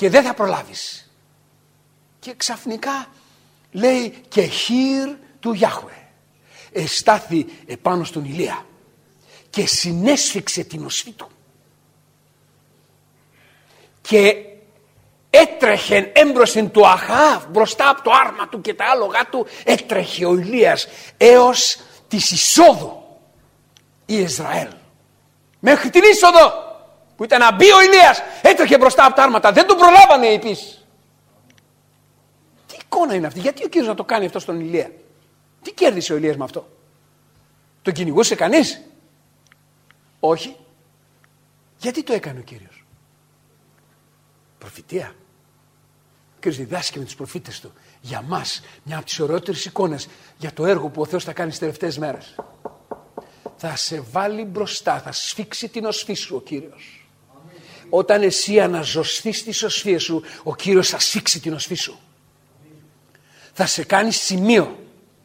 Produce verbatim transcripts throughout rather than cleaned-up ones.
και δεν θα προλάβεις. Και ξαφνικά λέει και χείρ του Γιάχουε εστάθη επάνω στον Ηλία και συνέσφιξε την οσφή του και έτρεχε έμπροσθεν του Αχάβ, μπροστά από το άρμα του και τα άλογα του, έτρεχε ο Ηλίας έως της εισόδου η Ισραήλ. Μέχρι την είσοδο που ήταν να μπει ο Ηλίας, έτρεχε μπροστά από τα άρματα, δεν τον προλάβανε οι επίσης. Τι εικόνα είναι αυτή, γιατί ο Κύριος να το κάνει αυτό στον Ηλία? Τι κέρδισε ο Ηλίας με αυτό? Τον κυνηγούσε κανείς? Όχι. Γιατί το έκανε ο Κύριος? Προφητεία. Ο Κύριος διδάσκει με τους προφήτες του για μας μια από τις ωραιότερες εικόνες για το έργο που ο Θεός θα κάνει στις τελευταίες μέρες. Θα σε βάλει μπροστά, θα σφίξει την οσφή σου ο Κύριος. Αμήν. Όταν εσύ αναζωστείς τις οσφίες σου, ο Κύριος θα σφίξει την οσφή σου. Αμήν. Θα σε κάνει σημείο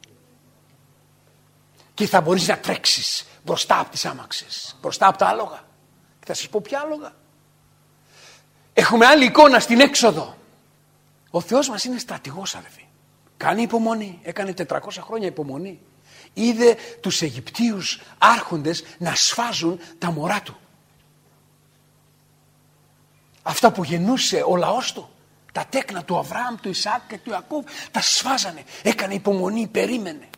και θα μπορείς να τρέξεις μπροστά από τις άμαξες, μπροστά από τα άλογα. Και θα σας πω ποια άλογα. Έχουμε άλλη εικόνα στην Έξοδο. Ο Θεός μας είναι στρατηγός, αδελφοί. Κάνει υπομονή, έκανε τετρακόσια χρόνια υπομονή. Είδε τους Αιγυπτίους άρχοντες να σφάζουν τα μωρά του. Αυτά που γεννούσε ο λαός του, τα τέκνα του Αβραάμ, του Ισαάκ και του Ιακώβ, τα σφάζανε. Έκανε υπομονή, περίμενε.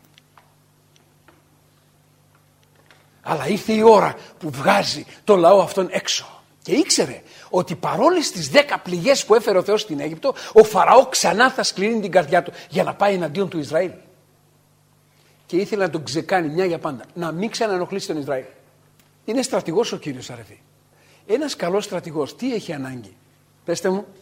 Αλλά ήρθε η ώρα που βγάζει το λαό αυτόν έξω. Και ήξερε ότι παρόλες τις δέκα πληγές που έφερε ο Θεός στην Αίγυπτο, ο Φαραώ ξανά θα σκληρύνει την καρδιά του για να πάει εναντίον του Ισραήλ. Και ήθελε να τον ξεκάνει μια για πάντα, να μην ξαναενοχλήσει τον Ισραήλ. Είναι στρατηγός ο Κύριος, αρεφή. Ένας καλός στρατηγός τι έχει ανάγκη? Πέστε μου.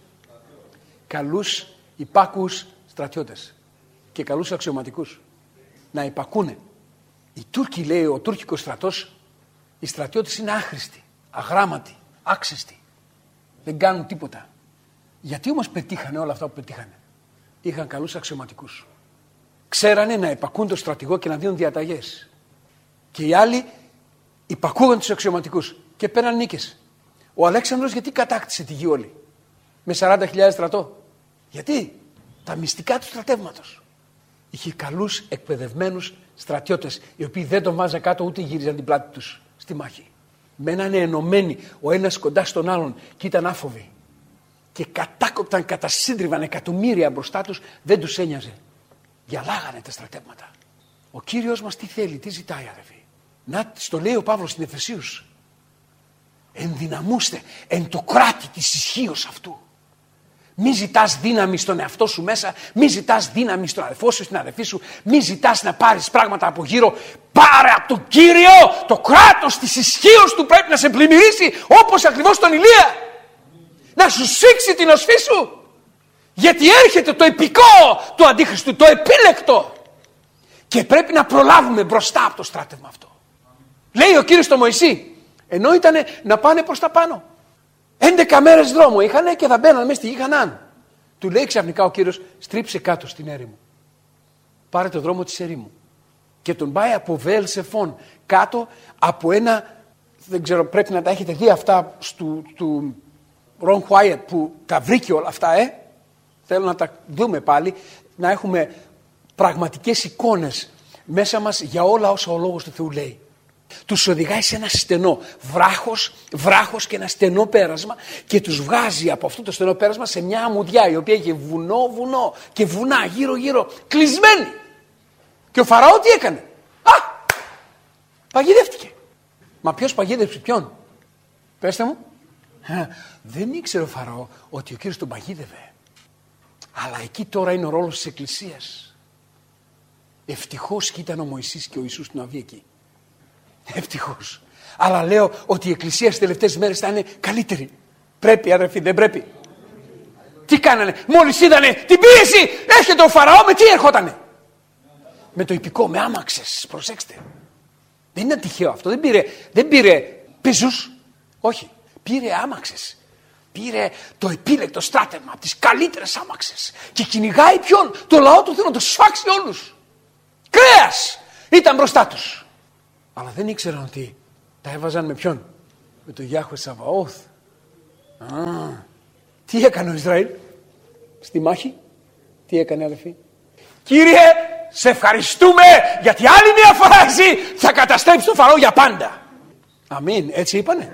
Καλούς υπάκους στρατιώτες και καλούς αξιωματικούς. Να υπακούνε. Οι Τούρκοι, λέει ο τουρκικός στρατός, οι στρατιώτες είναι άχρηστοι, αγράμματοι, άξιστοι. Δεν κάνουν τίποτα. Γιατί όμως πετύχανε όλα αυτά που πετύχανε? Είχαν καλούς αξιωματικούς. Ξέρανε να υπακούν τον στρατηγό και να δίνουν διαταγές. Και οι άλλοι υπακούγαν τους αξιωματικούς και πέραν νίκες. Ο Αλέξανδρος γιατί κατάκτησε τη γη όλη? Με σαράντα χιλιάδες στρατό. Γιατί? Τα μυστικά του στρατεύματος. Είχε καλούς εκπαιδευμένους στρατιώτες, οι οποίοι δεν τον βάζαν κάτω ούτε γύριζαν την πλάτη τους στη μάχη. Μένανε ενωμένοι ο ένας κοντά στον άλλον και ήταν άφοβοι. Και κατάκοπταν, κατασύντριβαν εκατομμύρια μπροστά τους, δεν τους ένοιαζε. Διαλάγανε τα στρατεύματα. Ο Κύριος μας τι θέλει, τι ζητάει, αδελφοί? Να, στο λέει ο Παύλος στην Εφεσίους. Ενδυναμούστε εν το κράτη της ισχύως αυτού. Μη ζητάς δύναμη στον εαυτό σου μέσα, μη ζητάς δύναμη στον αδελφό σου, στην αδελφή σου, μη ζητάς να πάρεις πράγματα από γύρω. Πάρε από τον Κύριο, το κράτος της ισχύως του πρέπει να σε πλημμυρίσει, όπως ακριβώς τον Ηλία. Να σου σφίξει την οσφή σου. Γιατί έρχεται το επικό του Αντίχριστου, το επίλεκτο. Και πρέπει να προλάβουμε μπροστά από το στράτευμα αυτό. Λέει ο Κύριος στο Μωυσή, ενώ ήταν να πάνε προς τα πάνω. έντεκα μέρες δρόμο είχανε και θα μπαίνανε μέσα στη γη Χαναάν. Του λέει ξαφνικά ο Κύριος, στρίψε κάτω στην έρημο. Πάρε το δρόμο της ερήμου. Και τον πάει από Βεέλσεφον κάτω από ένα, δεν ξέρω, πρέπει να τα έχετε δει αυτά του, του Ρον Χουάιετ που τα βρήκε όλα αυτά, ε. Θέλω να τα δούμε πάλι, να έχουμε πραγματικές εικόνες μέσα μας για όλα όσα ο Λόγος του Θεού λέει. Τους οδηγάει σε ένα στενό βράχος, βράχος και ένα στενό πέρασμα και τους βγάζει από αυτό το στενό πέρασμα σε μια αμμουδιά η οποία είχε βουνό, βουνό και βουνά γύρω γύρω κλεισμένη. Και ο Φαραώ τι έκανε? Α! Παγιδεύτηκε. Μα ποιος παγίδευσε ποιον? Πέστε μου. Δεν ήξερε ο Φαραώ ότι ο Κύριος τον παγίδευε. Αλλά εκεί τώρα είναι ο ρόλος της Εκκλησίας. Ευτυχώς και ήταν ο Μωυσής και ο Ιησούς στην Αβή εκεί. Ευτυχώς. Αλλά λέω ότι η Εκκλησία στις τελευταίες μέρες θα είναι καλύτερη. Πρέπει, αδερφοί, δεν πρέπει? Τι κάνανε? Μόλις είδανε την πίεση, έρχεται ο Φαραώ, με τι έρχοτανε? Με το ιππικό, με άμαξες. Προσέξτε. Δεν είναι τυχαίο αυτό. Δεν πήρε, δεν πήρε πεζούς. Όχι. Πήρε άμαξες. Πήρε το επίλεκτο στράτευμα, τις καλύτερες άμαξες. Και κυνηγάει ποιον? Το λαό του Θεού, να το σφάξει όλους. Κρέας ήταν μπροστά τους. Αλλά δεν ήξεραν ότι τα έβαζαν με ποιον? Με τον Γιάχουε Σαβαώθ. Α, Τι έκανε ο Ισραήλ στη μάχη? Τι έκανε, αδελφοί? Κύριε, σε ευχαριστούμε γιατί άλλη μια φορά εσύ θα καταστρέψεις τον Φαραώ για πάντα. Αμήν, έτσι είπανε.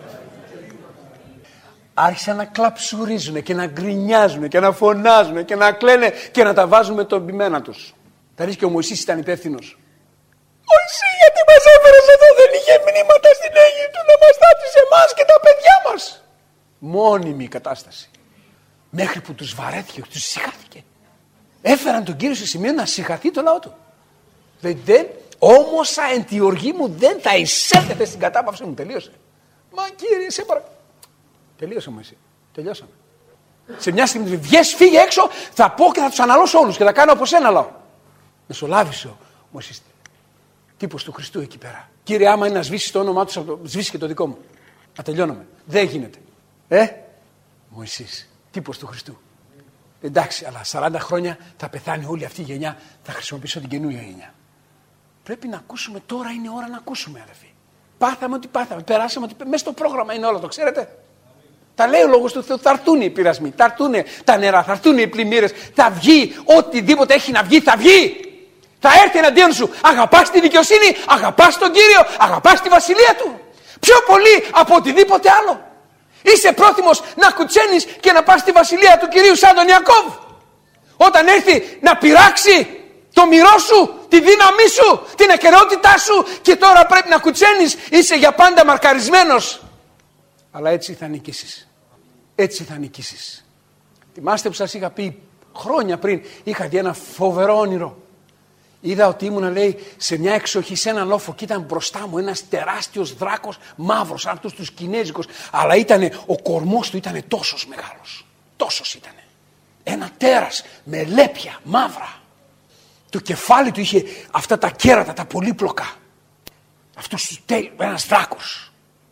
Άρχισαν να κλαψουρίζουν και να γκρινιάζουν και να φωνάζουν και να κλαίνε και να τα βάζουν με τον πειμένα τους. Τα ρίξει και ο Μωυσής ήταν υπεύθυνος. Μωυσή, γιατί μας έφερες εδώ? Δεν είχε μηνύματα στην Αίγυπτο να μας θάψεις εμάς και τα παιδιά μας? Μόνιμη η κατάσταση. Μέχρι που τους βαρέθηκε, τους συγχάθηκε. Έφεραν τον Κύριο σε σημείο να συγχαθεί το λαό του. Δεν, όμως εν τη οργή μου δεν θα εισέλθετε στην κατάπαυση μου. Τελείωσε. Μα Κύριε, σε παρακαλώ. Τελείωσε Μωυσή. Τελειώσαμε. Σε μια στιγμή βγες, φύγε έξω, θα πω και θα τους αναλώσω όλους και θα κάνω από σένα λαό. Μεσολάβησε ο Μωυσής. Τύπος του Χριστού εκεί πέρα. Κύριε, άμα είναι να σβήσεις το όνομά του, σβήσει και το δικό μου. Να τελειώνουμε. Δεν γίνεται. Ε, Μωυσής, τύπος του Χριστού. Εντάξει, αλλά σαράντα χρόνια θα πεθάνει όλη αυτή η γενιά, θα χρησιμοποιήσω την καινούργια γενιά. Πρέπει να ακούσουμε, τώρα είναι ώρα να ακούσουμε, αδελφοί. Πάθαμε ό,τι πάθαμε, περάσαμε ό,τι. Μέσα στο πρόγραμμα είναι όλα, το ξέρετε. Τα λέει ο λόγος του Θεού, θα έρθουν οι πειρασμοί, θα έρθουν τα νερά, θα έρθουν οι πλημμύρες, θα βγει οτιδήποτε έχει να βγει, θα βγει. Θα έρθει εναντίον σου. Αγαπάς τη δικαιοσύνη, αγαπάς τον Κύριο, αγαπάς τη βασιλεία του. Πιο πολύ από οτιδήποτε άλλο. Είσαι πρόθυμος να κουτσένεις και να πας στη βασιλεία του Κυρίου σαν τον Ιακώβ? Όταν έρθει να πειράξει το μυρό σου, τη δύναμή σου, την ακεραιότητά σου και τώρα πρέπει να κουτσένεις, είσαι για πάντα μαρκαρισμένος. Αλλά έτσι θα νικήσεις. Έτσι θα νικήσεις. Θυμάστε που σας είχα πει χρόνια πριν, είχα δει ένα φοβερό όνειρο. Είδα ότι ήμουνα, λέει, σε μια εξοχή, σε έναν λόφο και ήταν μπροστά μου ένας τεράστιος δράκος, μαύρος, σαν αυτούς τους κινέζικους, αλλά ήτανε, ο κορμός του ήταν τόσος μεγάλος. Τόσος ήτανε. Ένα τέρας με λέπια μαύρα. Το κεφάλι του είχε αυτά τα κέρατα, τα πολύπλοκα. Αυτός τους τέλειους, ένας δράκος.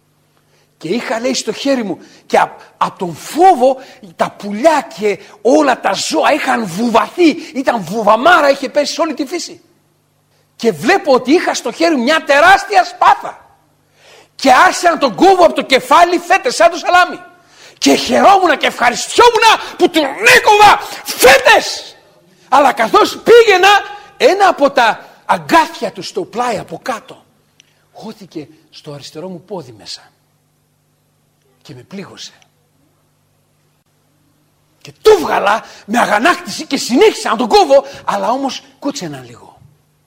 Και είχα, λέει, στο χέρι μου και από απ τον φόβο τα πουλιά και όλα τα ζώα είχαν βουβαθεί. Ήταν βουβαμάρα, είχε πέσει σε όλη τη φύση. Και βλέπω ότι είχα στο χέρι μου μια τεράστια σπάθα. Και άρχισα να τον κόβω από το κεφάλι φέτες σαν το σαλάμι. Και χαιρόμουν και ευχαριστιόμουν που του έκοβα φέτες. Αλλά καθώς πήγαινα, ένα από τα αγκάθια του στο πλάι από κάτω χώθηκε στο αριστερό μου πόδι μέσα. Και με πλήγωσε. Και το βγαλά με αγανάκτηση και συνέχισα να τον κόβω, αλλά όμως κούτσενα λίγο.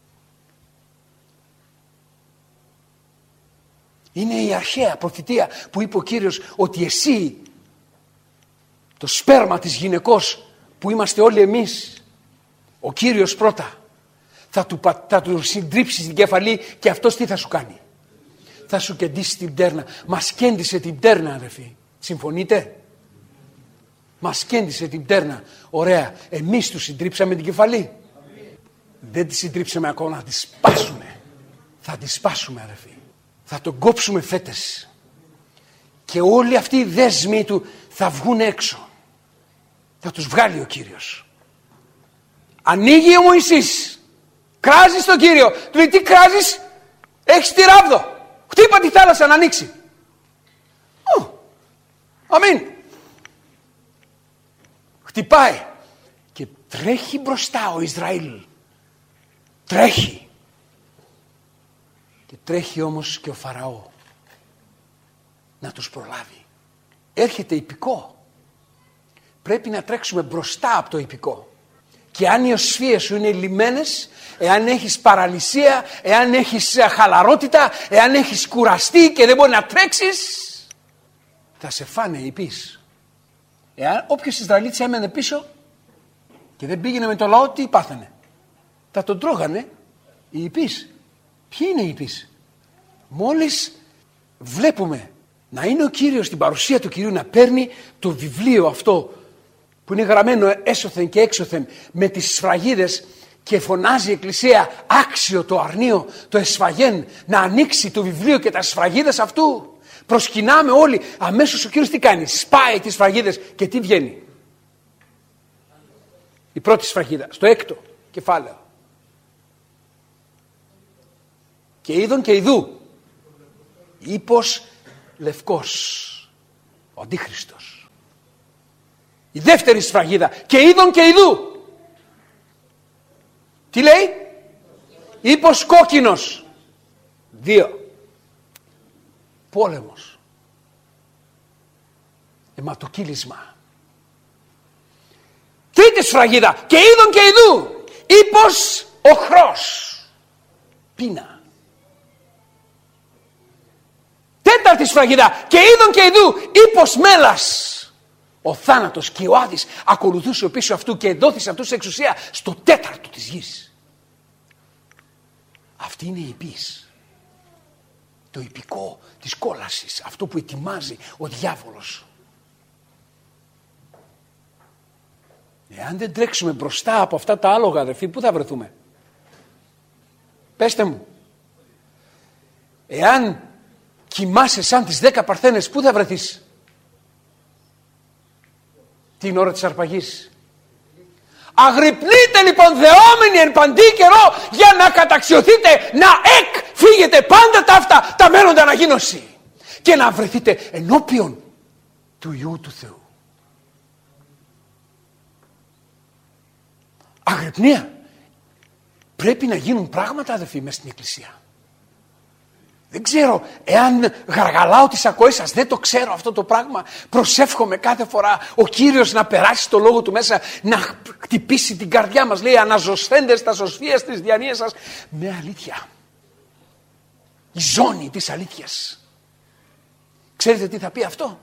Είναι η αρχαία προφητεία που είπε ο Κύριος ότι εσύ, το σπέρμα της γυναικός που είμαστε όλοι εμείς, ο Κύριος πρώτα θα του, θα του συντρίψει την κεφαλή και αυτός τι θα σου κάνει? Θα σου κεντήσει την πτέρνα. Μας κέντησε την πτέρνα, αδερφοί. Συμφωνείτε? Μας κέντησε την πτέρνα. Ωραία. Εμείς του συντρίψαμε την κεφαλή. Αμήν. Δεν τη συντρίψαμε ακόμα, να τη σπάσουμε. Θα τη σπάσουμε, αδερφοί. Θα τον κόψουμε φέτες. Και όλοι αυτοί οι δέσμοι του θα βγουν έξω. Θα τους βγάλει ο Κύριος. Ανοίγει ο Μωυσής. Κράζει στον Κύριο. Του λέει, τι κράζεις? Έχεις τη ράβδο. Χτύπα τη θάλασσα να ανοίξει. Ω, αμήν. Χτυπάει. Και τρέχει μπροστά ο Ισραήλ. Τρέχει. Και τρέχει όμως και ο Φαραώ να τους προλάβει. Έρχεται ιππικό. Πρέπει να τρέξουμε μπροστά από το ιππικό. Και αν οι οσφίες σου είναι λυμμένες, εάν έχεις παραλυσία, εάν έχεις χαλαρότητα, εάν έχεις κουραστεί και δεν μπορεί να τρέξεις, θα σε φάνε οι ιππείς. Εάν όποιος Ισραηλίτης έμενε πίσω και δεν πήγαινε με το λαό, τι πάθανε? Θα τον τρώγανε οι ιππείς. Ποιοι είναι οι ιππείς? Μόλις βλέπουμε να είναι ο Κύριος στην παρουσία του Κυρίου, να παίρνει το βιβλίο αυτό που είναι γραμμένο έσωθεν και έξωθεν με τις σφραγίδες και φωνάζει η Εκκλησία άξιο το αρνείο, το εσφαγέν, να ανοίξει το βιβλίο και τα σφραγίδες αυτού. Προσκυνάμε όλοι. Αμέσως ο Κύριος τι κάνει? Σπάει τις σφραγίδες και τι βγαίνει? Η πρώτη σφραγίδα, στο έκτο κεφάλαιο. Και είδον και ειδού ύπος λευκός, ο Αντίχριστος. Η δεύτερη σφραγίδα. Και είδον και ειδού. Τι λέει? Ύπος κόκκινος. Δύο. Πόλεμος. Αιματοκύλισμα. Τρίτη σφραγίδα. Και είδον και ειδού. Ύπος οχρός. Πείνα. Τέταρτη σφραγίδα. Και είδον και ειδού. Ύπος μέλας. Ο θάνατος και ο Άδης ακολουθούσε πίσω αυτού και δόθησε αυτού σε εξουσία στο τέταρτο της γης. Αυτή είναι η υπής. Το υπηκό της κόλασης. Αυτό που ετοιμάζει ο διάβολος. Εάν δεν τρέξουμε μπροστά από αυτά τα άλογα, αδερφοί, πού θα βρεθούμε? Πέστε μου. Εάν κοιμάσαι σαν τις δέκα παρθένες, πού θα βρεθείς την ώρα της αρπαγής? Αγρυπνείτε λοιπόν δεόμενοι εν παντή καιρό, για να καταξιωθείτε, να εκφύγετε πάντα τα αυτά τα μέλλοντα αναγίνωση και να βρεθείτε ενώπιον του Υιού του Θεού. Αγρυπνία. Πρέπει να γίνουν πράγματα, αδελφοί, μέσα στην εκκλησία. Δεν ξέρω εάν γαργαλάω τις ακοές σας, δεν το ξέρω αυτό το πράγμα. Προσεύχομαι κάθε φορά ο Κύριος να περάσει το λόγο του μέσα, να χτυπήσει την καρδιά μας. Λέει, αναζωσθέντες τα σωσφίας της διανοίας σας με αλήθεια. Η ζώνη της αλήθειας. Ξέρετε τι θα πει αυτό?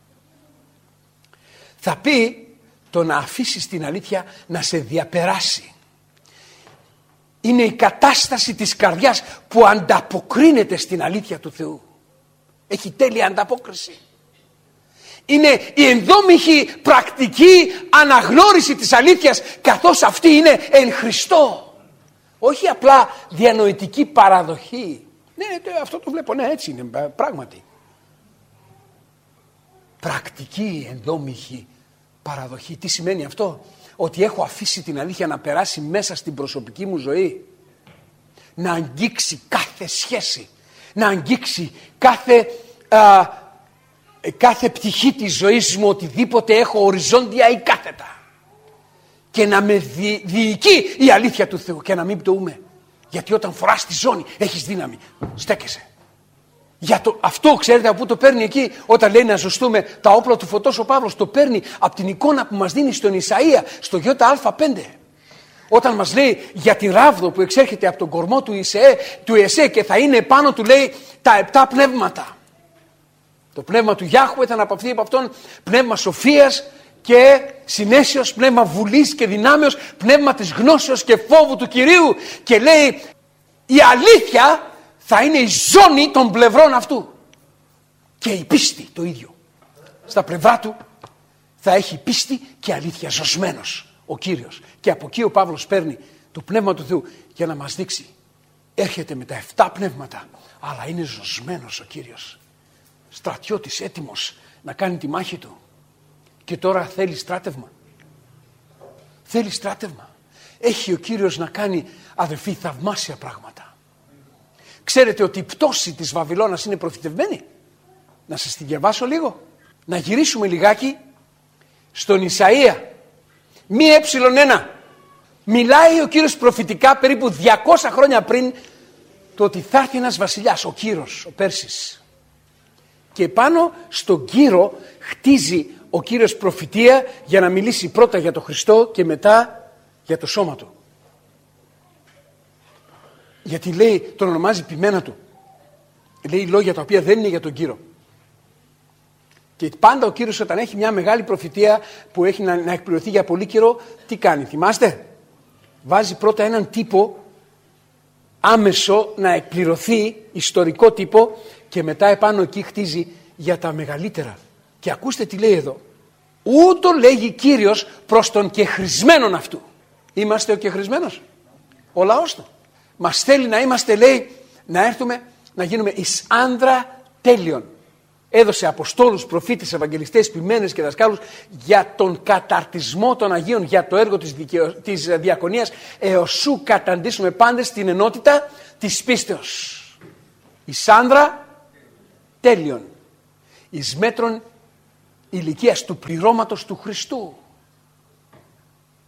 Θα πει το να αφήσεις την αλήθεια να σε διαπεράσει. Είναι η κατάσταση της καρδιάς που ανταποκρίνεται στην αλήθεια του Θεού. Έχει τέλεια ανταπόκριση. Είναι η ενδόμηχη πρακτική αναγνώριση της αλήθειας, καθώς αυτή είναι εν Χριστώ. Όχι απλά διανοητική παραδοχή. Ναι, αυτό το βλέπω, ναι, έτσι είναι πράγματι. Πρακτική ενδόμηχη παραδοχή. Τι σημαίνει αυτό? Ότι έχω αφήσει την αλήθεια να περάσει μέσα στην προσωπική μου ζωή, να αγγίξει κάθε σχέση, να αγγίξει κάθε, α, κάθε πτυχή της ζωής μου, οτιδήποτε έχω οριζόντια ή κάθετα, και να με δι, διοικεί η αλήθεια του Θεού και να μην πτωούμε. Γιατί όταν φοράς τη ζώνη έχεις δύναμη, στέκεσαι. Για το, αυτό ξέρετε από πού το παίρνει εκεί? Όταν λέει να ζωστούμε τα όπλα του φωτός, ο Παύλος το παίρνει από την εικόνα που μας δίνει στον Ισαΐα, στο Ι.Α.πέντε. Όταν μας λέει για τη ράβδο που εξέρχεται από τον κορμό του Ισαέ, του Ιεσέ, και θα είναι πάνω του, λέει, τα επτά πνεύματα. Το πνεύμα του Γιάχουε θα αναπαυθεί από αυτόν, πνεύμα σοφίας και συνέσεως, πνεύμα βουλής και δυνάμεως, πνεύμα της γνώσεως και φόβου του Κυρίου. Και λέει, η αλήθεια θα είναι η ζώνη των πλευρών αυτού. Και η πίστη το ίδιο. Στα πλευρά του θα έχει πίστη και αλήθεια, ζωσμένος ο Κύριος. Και από εκεί ο Παύλος παίρνει το πνεύμα του Θεού για να μας δείξει. Έρχεται με τα εφτά πνεύματα, αλλά είναι ζωσμένος ο Κύριος. Στρατιώτης, έτοιμος να κάνει τη μάχη του. Και τώρα θέλει στράτευμα. Θέλει στράτευμα. Έχει ο Κύριος να κάνει, αδελφοί, θαυμάσια πράγματα. Ξέρετε ότι η πτώση της Βαβυλώνας είναι προφητευμένη? Να σας τη διαβάσω λίγο. Να γυρίσουμε λιγάκι στον Ισαΐα. Μη έψιλον ένα. Μιλάει ο Κύριος προφητικά περίπου διακόσια χρόνια πριν το ότι θα έρθει ένας βασιλιάς, ο Κύρος, ο Πέρσης. Και πάνω στον Κύρο χτίζει ο Κύριος προφητεία για να μιλήσει πρώτα για τον Χριστό και μετά για το σώμα του. Γιατί λέει, τον ονομάζει ποιμένα του. Λέει λόγια τα οποία δεν είναι για τον Κύρο. Και πάντα ο Κύριος, όταν έχει μια μεγάλη προφητεία που έχει να, να εκπληρωθεί για πολύ καιρό, τι κάνει? Θυμάστε? Βάζει πρώτα έναν τύπο άμεσο να εκπληρωθεί, ιστορικό τύπο, και μετά επάνω εκεί χτίζει για τα μεγαλύτερα. Και ακούστε τι λέει εδώ. Ούτω λέγει Κύριος προς τον κεχρισμένον αυτού. Είμαστε ο κεχρισμένος, ο λαός του. Μας θέλει να είμαστε, λέει, να έρθουμε να γίνουμε εις άνδρα τέλειον. Έδωσε αποστόλους, προφήτες, ευαγγελιστές, ποιμένες και δασκάλους για τον καταρτισμό των Αγίων, για το έργο της, δικαιο... της διακονίας, έως σου καταντήσουμε πάντες στην ενότητα της πίστεως. Εις άνδρα τέλειον. Εις μέτρον ηλικίας του πληρώματος του Χριστού.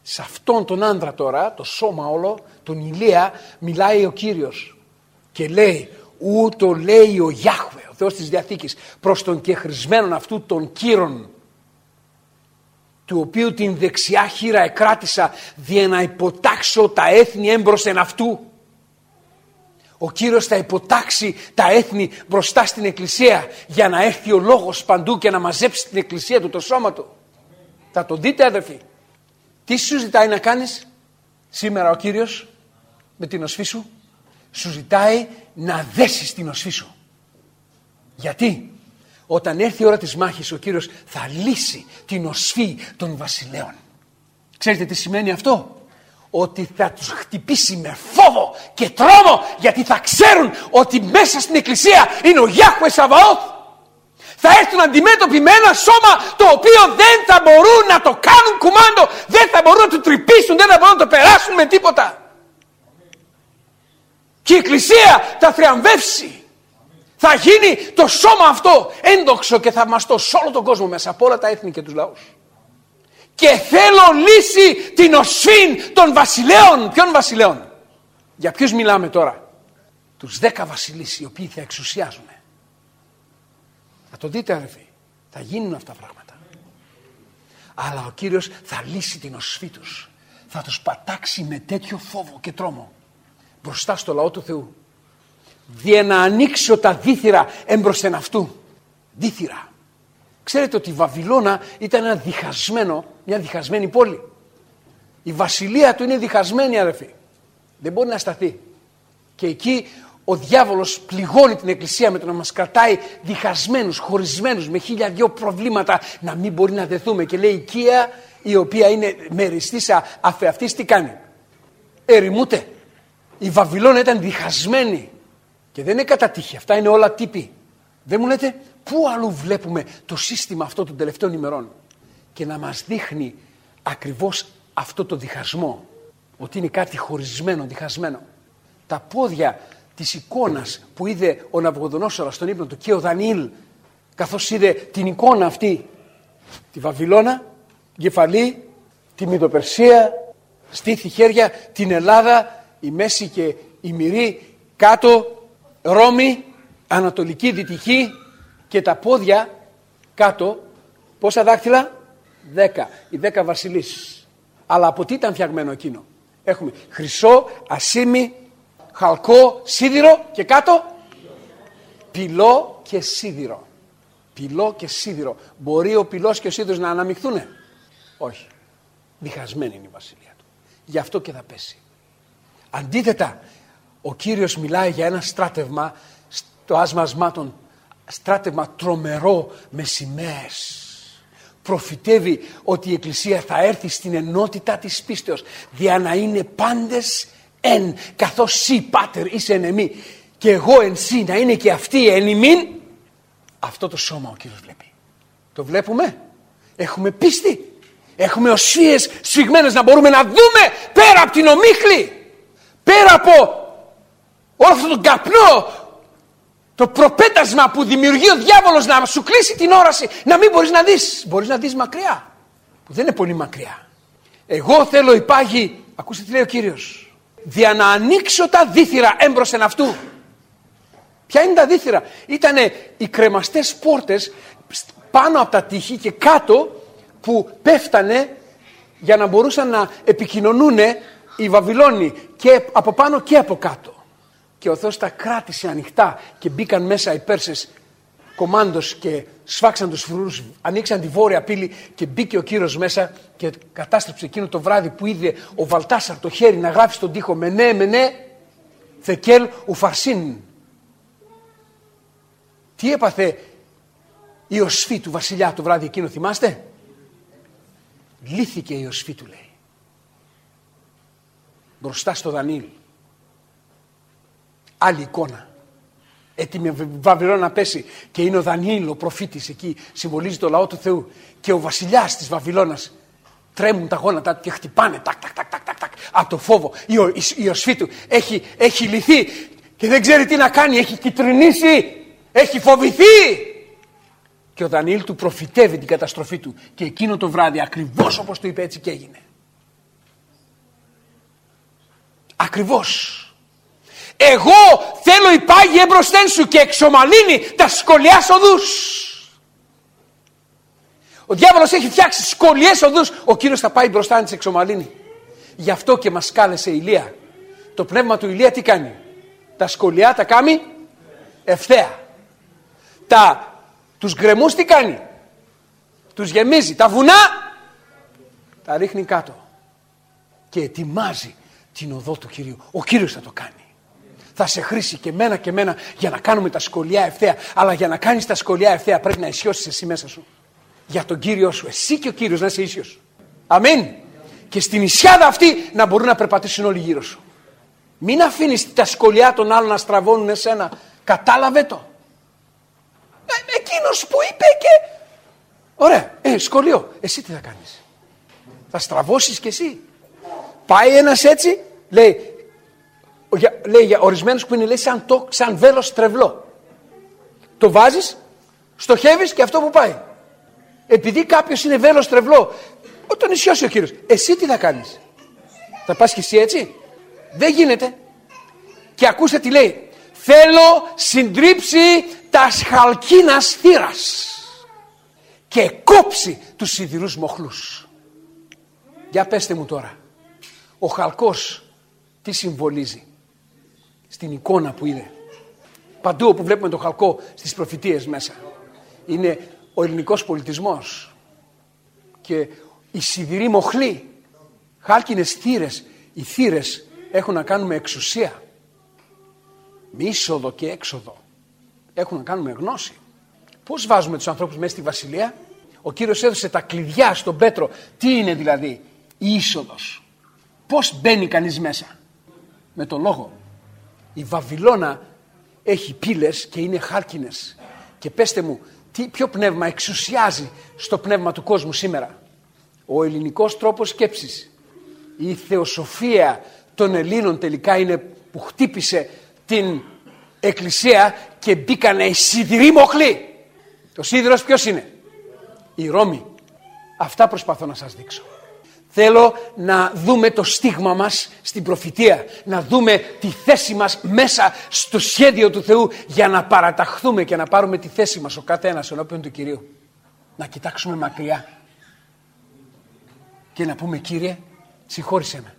Σε αυτόν τον άντρα τώρα, το σώμα όλο, τον Ηλία, μιλάει ο Κύριος και λέει, ούτω λέει ο Ιάχβε, ο Θεός της Διαθήκης, προς τον κεχρισμένον αυτού των κύρων, του οποίου την δεξιά χείρα εκράτησα, δια να υποτάξω τα έθνη έμπροσθεν αυτού. Ο Κύριος θα υποτάξει τα έθνη μπροστά στην Εκκλησία για να έρθει ο λόγος παντού και να μαζέψει την Εκκλησία του, το σώμα του. Θα το δείτε, αδερφοί. Τι σου ζητάει να κάνεις σήμερα ο Κύριος με την οσφή σου? Σου ζητάει να δέσεις την οσφή σου. Γιατί? Όταν έρθει η ώρα της μάχης, ο Κύριος θα λύσει την οσφή των βασιλέων. Ξέρετε τι σημαίνει αυτό? Ότι θα τους χτυπήσει με φόβο και τρόμο, γιατί θα ξέρουν ότι μέσα στην Εκκλησία είναι ο Ιάχβε Σαβαώθ. Θα έρθουν αντιμέτωποι με ένα σώμα το οποίο δεν θα μπορούν να το κάνουν κουμάντο, δεν θα μπορούν να το τρυπήσουν, δεν θα μπορούν να το περάσουν με τίποτα. Και η Εκκλησία θα θριαμβεύσει. Θα γίνει το σώμα αυτό ένδοξο και θαυμαστό σε όλο τον κόσμο, μέσα από όλα τα έθνη και τους λαούς. Και θέλω λύση την οσφήν των βασιλέων. Ποιων βασιλέων? Για ποιους μιλάμε τώρα? Τους δέκα βασιλείς οι οποίοι θα εξουσιάζουν. Θα το δείτε, αδερφοί. Θα γίνουν αυτά τα πράγματα. Αλλά ο Κύριος θα λύσει την οσφή τους. Θα τους πατάξει με τέτοιο φόβο και τρόμο μπροστά στο λαό του Θεού. Δια να ανοίξω τα δίθυρα έμπροσθεν αυτού. Δίθυρα. Ξέρετε ότι η Βαβυλώνα ήταν ένα διχασμένο, μια διχασμένη πόλη. Η βασιλεία του είναι διχασμένη, αδερφοί. Δεν μπορεί να σταθεί. Και εκεί ο διάβολος πληγώνει την Εκκλησία με το να μας κρατάει διχασμένους, χωρισμένους, με χίλια δυο προβλήματα, να μην μπορεί να δεθούμε. Και λέει η οικία, η οποία είναι μεριστήσα αφεαυτής, τι κάνει? Ερημούται. Η Βαβυλώνα ήταν διχασμένη. Και δεν είναι κατά τύχη, αυτά είναι όλα τύποι. Δεν μου λέτε πού αλλού βλέπουμε το σύστημα αυτό των τελευταίων ημερών? Και να μας δείχνει ακριβώς αυτό το διχασμό, ότι είναι κάτι χωρισμένο, διχασμένο. Τα πόδια της εικόνας που είδε ο Ναβουχοδονόσορας στον ύπνο του και ο Δανιήλ, καθώς είδε την εικόνα αυτή, τη Βαβυλώνα, κεφαλή, τη Μηδοπερσία, στήθη χέρια, την Ελλάδα, η Μέση και η Μυρή, κάτω, Ρώμη, Ανατολική, Δυτική, και τα πόδια κάτω, πόσα δάχτυλα? Δέκα. Οι δέκα βασιλείς. Αλλά από τι ήταν φτιαγμένο εκείνο? Έχουμε χρυσό, ασίμι, χαλκό, σίδηρο και κάτω πυλό και σίδηρο. Πυλό και σίδηρο. Μπορεί ο πυλός και ο σίδηρος να αναμειχθούνε? Όχι. Διχασμένη είναι η βασιλεία του. Γι' αυτό και θα πέσει. Αντίθετα, ο Κύριος μιλάει για ένα στράτευμα στο άσμα ασμάτων, στράτευμα τρομερό με σημαίες. Προφητεύει ότι η Εκκλησία θα έρθει στην ενότητα της πίστεως, δια να είναι πάντες εν, καθώς σύ πάτερ είσαι εν εμή και εγώ εν σύ, να είναι και αυτοί εν ημίν. Αυτό το σώμα ο Κύριος βλέπει. Το βλέπουμε? Έχουμε πίστη? Έχουμε οσφύες σφιγμένες να μπορούμε να δούμε πέρα από την ομίχλη, πέρα από όλο αυτόν τον καπνό, το προπέτασμα που δημιουργεί ο διάβολος να σου κλείσει την όραση, να μην μπορείς να δεις. Μπορείς να δεις μακριά, που δεν είναι πολύ μακριά. Εγώ θέλω οι πάγοι, ακούστε τι λέει ο Κύριος, δια να ανοίξω τα δίθυρα έμπροσθεν αυτού. Ποια είναι τα δίθυρα? Ήτανε οι κρεμαστές πόρτες πάνω από τα τείχη και κάτω που πέφτανε για να μπορούσαν να επικοινωνούν οι Βαβυλώνοι και από πάνω και από κάτω. Και ο Θεός τα κράτησε ανοιχτά και μπήκαν μέσα οι Πέρσες κομμάντος και σφάξαν τους φρουρούς, ανοίξαν τη βόρεια πύλη και μπήκε ο Κύριος μέσα και κατάστρεψε εκείνο το βράδυ που είδε ο Βαλτάσαρ το χέρι να γράφει στον τοίχο «Μενέ, μενέ, θεκέλ ουφαρσίν». Τι έπαθε η οσφή του βασιλιά το βράδυ εκείνο, θυμάστε? Λύθηκε η οσφή του, λέει, μπροστά στο Δανιήλ. Άλλη εικόνα. Έτοιμη Βαβυλώνα να πέσει και είναι ο Δανιήλ ο προφήτης εκεί, συμβολίζει το λαό του Θεού, και ο βασιλιάς της Βαβυλώνας. Τρέμουν τα γόνατα και χτυπάνε τακ, τακ, τακ, τακ, τακ, από το φόβο. Η, η, η οσφή του έχει, έχει λυθεί και δεν ξέρει τι να κάνει, έχει κυτρινήσει, έχει φοβηθεί. Και ο Δανιήλ του προφητεύει την καταστροφή του και εκείνο το βράδυ ακριβώς όπως του είπε έτσι και έγινε. Ακριβώς. Εγώ θέλω η πάγη εμπροσθέν σου και εξομαλύνει τα σκολιάς οδούς. Ο διάβολος έχει φτιάξει σκολιές οδούς. Ο Κύριος θα πάει μπροστά να τις εξομαλύνει. Γι' αυτό και μας κάλεσε Ηλία. Το πνεύμα του Ηλία τι κάνει? Τα σκολιά τα κάνει ευθέα. Τα, τους γκρεμούς τι κάνει? Τους γεμίζει. Τα βουνά τα ρίχνει κάτω. Και ετοιμάζει την οδό του Κυρίου. Ο Κύριος θα το κάνει. Θα σε χρήσει και μένα και μένα για να κάνουμε τα σκολιά ευθέα. Αλλά για να κάνεις τα σκολιά ευθέα πρέπει να ισιώσεις εσύ μέσα σου. Για τον Κύριο σου. Εσύ και ο Κύριος να είσαι ίσιος. Αμήν. Και στην ισιάδα αυτή να μπορούν να περπατήσουν όλοι γύρω σου. Μην αφήνεις τα σκολιά των άλλων να στραβώνουν εσένα. Κατάλαβε το. Ε, εκείνος που είπε και... Ωραία. Ε, σχολείο. Εσύ τι θα κάνεις? Θα στραβώσεις κι εσύ? Πάει ένας έτσι, λέει, για, λέει για ορισμένους που είναι λέει, σαν, το, σαν βέλος τρευλό. Το βάζεις, στοχεύεις και αυτό που πάει. Επειδή κάποιος είναι βέλος τρευλό, τον ισιώσει ο Κύριος. Εσύ τι θα κάνεις? Θα πας κι εσύ έτσι? Δεν γίνεται. Και ακούστε τι λέει. Θέλω συντρίψει τα χαλκίνας θύρας και κόψει τους σιδηρούς μοχλούς. Για πέστε μου τώρα. Ο χαλκός τι συμβολίζει στην εικόνα που είναι? Παντού όπου βλέπουμε τον χαλκό στις προφητείες μέσα. Είναι ο ελληνικός πολιτισμός. Και οι σιδηροί μοχλοί, χάλκινες θύρες. Οι θύρες έχουν να κάνουν με εξουσία. Με είσοδο και έξοδο. Έχουν να κάνουν με γνώση. Πώς βάζουμε τους ανθρώπους μέσα στη βασιλεία? Ο Κύριος έδωσε τα κλειδιά στον Πέτρο. Τι είναι δηλαδή η είσοδος? Πώς μπαίνει κανείς μέσα? Με το λόγο. Η Βαβυλώνα έχει πύλες και είναι χάλκινες. Και πέστε μου, τι, ποιο πνεύμα εξουσιάζει στο πνεύμα του κόσμου σήμερα? Ο ελληνικός τρόπος σκέψης. Η θεοσοφία των Ελλήνων τελικά είναι που χτύπησε την εκκλησία και μπήκανε οι σιδηροί μοχλοί. Το σίδηρος ποιος είναι? Η Ρώμη. Αυτά προσπαθώ να σας δείξω. Θέλω να δούμε το στίγμα μας στην προφητεία. Να δούμε τη θέση μας μέσα στο σχέδιο του Θεού για να παραταχθούμε και να πάρουμε τη θέση μας ο κάθε ένας ενώπιον του Κυρίου. Να κοιτάξουμε μακριά και να πούμε, Κύριε, συγχώρησέ με.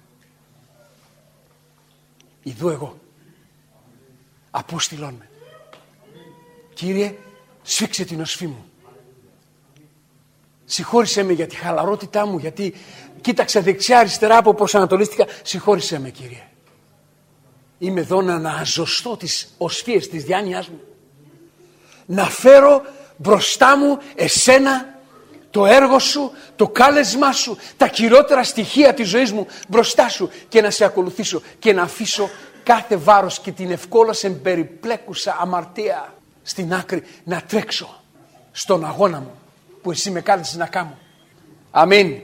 Ιδού εγώ. Απόστηλον με. Κύριε, σφίξε την οσφή μου. Συγχώρησέ με για τη χαλαρότητά μου, γιατί κοίταξα δεξιά αριστερά από προσανατολίστηκα. Συγχώρησέ με, Κύριε. Είμαι εδώ να αναζωστώ τις οσφίες της διάνοιάς μου. Να φέρω μπροστά μου εσένα, το έργο σου, το κάλεσμά σου, τα κυριότερα στοιχεία της ζωής μου μπροστά σου και να σε ακολουθήσω και να αφήσω κάθε βάρος και την ευκόλως εμπεριπλέκουσα αμαρτία στην άκρη, να τρέξω στον αγώνα μου που εσύ με κάλεσες να κάνω. Αμήν.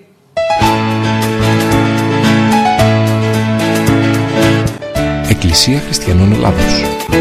Εκκλησία Χριστιανών Ελλάδος.